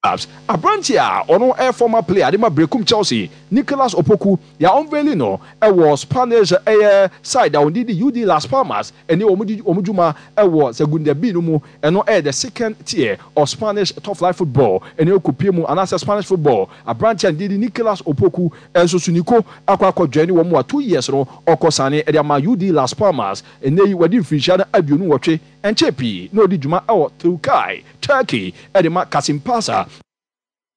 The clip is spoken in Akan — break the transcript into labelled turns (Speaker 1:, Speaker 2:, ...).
Speaker 1: Abrantia ono a former player de ma Brekum Chelsea Nicolas Opoku ya unveiling no was Spanish side that did the UD Las Palmas and the omujuma was Segunda B no mu and the second tier of Spanish top flight football and you could mu anasa Spanish football. Abrantia did Nicolas Opoku and so Suniko akwa journey one more 2 years no okosane e ma UD Las Palmas and they were different abionu watwe and chepi no di juma through Kai Turkey e ma Kasim Pasa